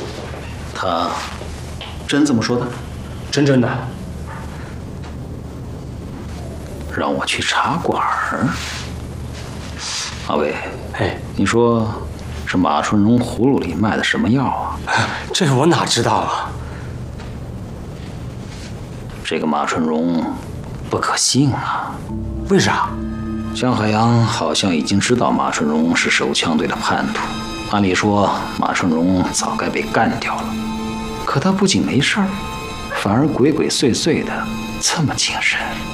他真这么说的？ 真的。 让我去茶馆儿。阿伟， 哎， 你说这马春荣葫芦里卖的什么药啊？ 这我哪知道啊？ 这个马春荣不可信啊。 为啥？ 江海洋好像已经知道马春荣是手枪队的叛徒，按理说马春荣早该被干掉了，可他不仅没事儿，反而鬼鬼祟祟的这么精神。